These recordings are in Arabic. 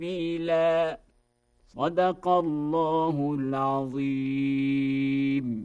تفصيلا. صدق الله العظيم.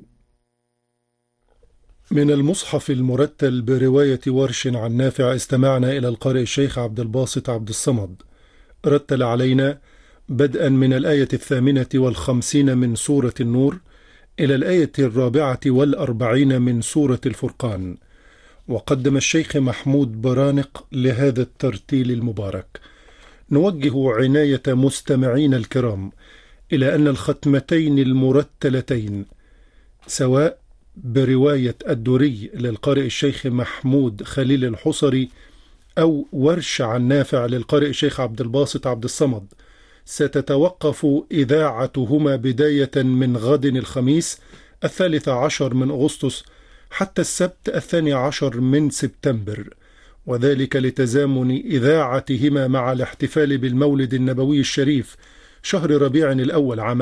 من المصحف المرتل برواية ورش عن نافع استمعنا إلى القارئ الشيخ عبد الباسط عبد الصمد، رتل علينا بدءا من الآية 58 من سورة النور إلى الآية 44 من سورة الفرقان. وقدم الشيخ محمود برانق لهذا الترتيل المبارك. نوجه عناية مستمعين الكرام إلى أن الختمتين المرتلتين سواء برواية الدوري للقارئ الشيخ محمود خليل الحصري أو ورش عن نافع للقارئ الشيخ عبد الباسط عبد الصمد ستتوقف إذاعتهما بداية من غد الخميس 13 من أغسطس حتى السبت 12 من سبتمبر، وذلك لتزامن إذاعتهما مع الاحتفال بالمولد النبوي الشريف شهر ربيع الأول عام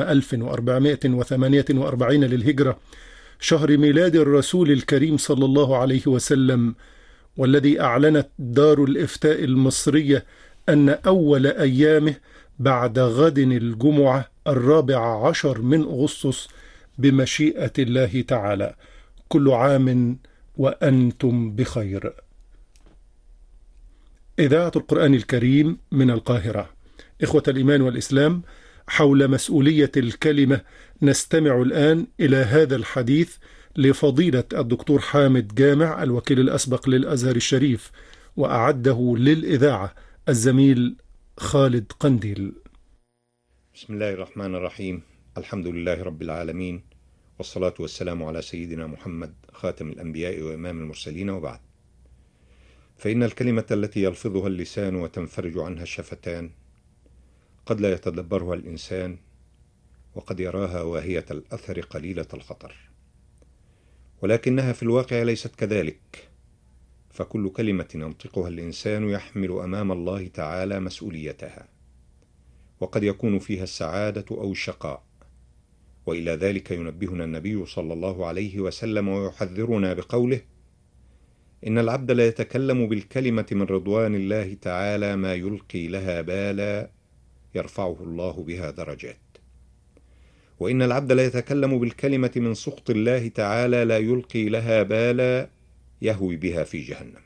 1448 للهجرة، شهر ميلاد الرسول الكريم صلى الله عليه وسلم، والذي أعلنت دار الإفتاء المصرية أن أول أيامه بعد غد الجمعة 14 من أغسطس بمشيئة الله تعالى. كل عام وأنتم بخير. إذاعة القرآن الكريم من القاهرة. إخوة الإيمان والإسلام، حول مسؤولية الكلمة نستمع الآن إلى هذا الحديث لفضيلة الدكتور حامد جامع الوكيل الأسبق للأزهر الشريف، وأعده للإذاعة الزميل خالد قنديل. بسم الله الرحمن الرحيم. الحمد لله رب العالمين، والصلاة والسلام على سيدنا محمد خاتم الأنبياء وإمام المرسلين، وبعد. فإن الكلمة التي يلفظها اللسان وتنفرج عنها الشفتان قد لا يتدبرها الإنسان، وقد يراها واهية الأثر قليلة الخطر، ولكنها في الواقع ليست كذلك. فكل كلمة ينطقها الإنسان يحمل أمام الله تعالى مسؤوليتها، وقد يكون فيها السعادة أو الشقاء. وإلى ذلك ينبهنا النبي صلى الله عليه وسلم ويحذرنا بقوله: إن العبد لا يتكلم بالكلمة من رضوان الله تعالى ما يلقي لها بالا يرفعه الله بها درجات، وإن العبد لا يتكلم بالكلمة من سخط الله تعالى لا يلقي لها بالا يهوي بها في جهنم.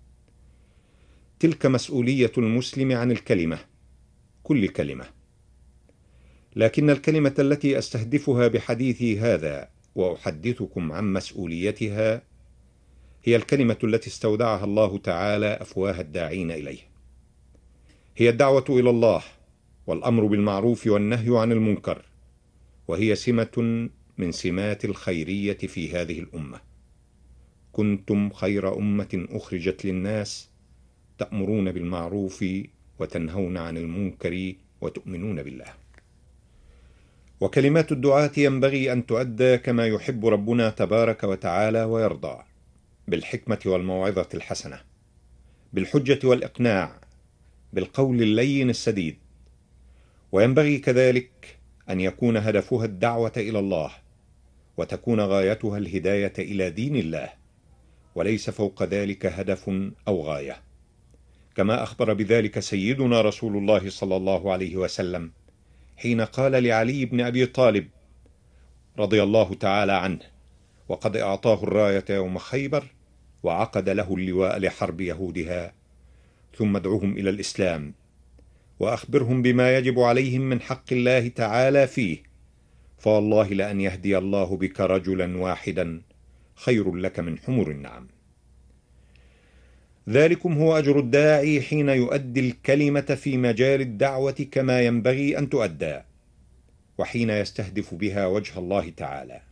تلك مسؤولية المسلم عن الكلمة، كل كلمة. لكن الكلمة التي أستهدفها بحديثي هذا وأحدثكم عن مسؤوليتها هي الكلمة التي استودعها الله تعالى أفواه الداعين إليه. هي الدعوة إلى الله، والأمر بالمعروف والنهي عن المنكر، وهي سمة من سمات الخيرية في هذه الأمة. كنتم خير أمة أخرجت للناس تأمرون بالمعروف وتنهون عن المنكر وتؤمنون بالله. وكلمات الدعاة ينبغي أن تؤدى كما يحب ربنا تبارك وتعالى ويرضى، بالحكمة والموعظة الحسنة، بالحجة والإقناع، بالقول اللين السديد. وينبغي كذلك أن يكون هدفها الدعوة إلى الله، وتكون غايتها الهداية إلى دين الله، وليس فوق ذلك هدف أو غاية، كما أخبر بذلك سيدنا رسول الله صلى الله عليه وسلم حين قال لعلي بن أبي طالب رضي الله تعالى عنه، وقد أعطاه الراية يوم خيبر وعقد له اللواء لحرب يهودها: ثم ادعوهم إلى الإسلام وأخبرهم بما يجب عليهم من حق الله تعالى فيه، فوالله لأن يهدي الله بك رجلا واحدا خير لك من حمر النعم. ذلكم هو أجر الداعي حين يؤدي الكلمة في مجال الدعوة كما ينبغي أن تؤدى، وحين يستهدف بها وجه الله تعالى.